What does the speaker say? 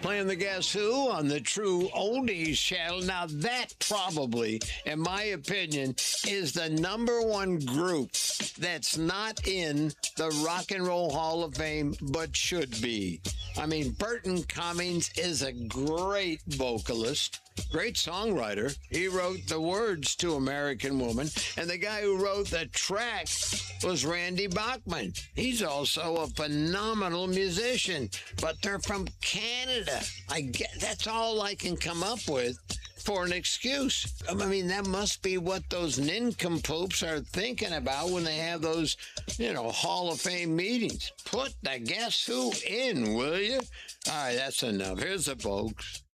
playing the Guess Who on the True Oldies channel. Now, that probably, in my opinion, is the number one group that's not in the Rock and Roll Hall of Fame, but should be. I mean, Burton Cummings is a great vocalist. Great songwriter. He wrote the words to American Woman, and the guy who wrote the track was Randy Bachman. He's also a phenomenal musician, but they're from Canada. That's all I can come up with for an excuse. I mean, that must be what those nincompoops are thinking about when they have those, Hall of Fame meetings. Put the Guess Who in, will you? All right, that's enough. Here's the folks.